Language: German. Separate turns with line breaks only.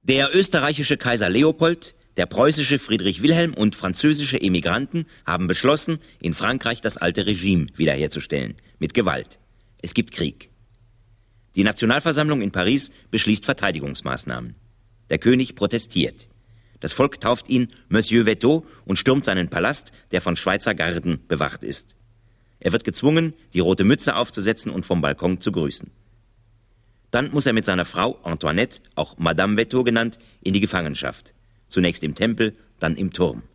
Der österreichische Kaiser Leopold, der preußische Friedrich Wilhelm und französische Emigranten haben beschlossen, in Frankreich das alte Regime wiederherzustellen, mit Gewalt. Es gibt Krieg. Die Nationalversammlung in Paris beschließt Verteidigungsmaßnahmen. Der König protestiert. Das Volk tauft ihn Monsieur Veto und stürmt seinen Palast, der von Schweizer Garden bewacht ist. Er wird gezwungen, die rote Mütze aufzusetzen und vom Balkon zu grüßen. Dann muss er mit seiner Frau Antoinette, auch Madame Veto genannt, in die Gefangenschaft. Zunächst im Tempel, dann im Turm.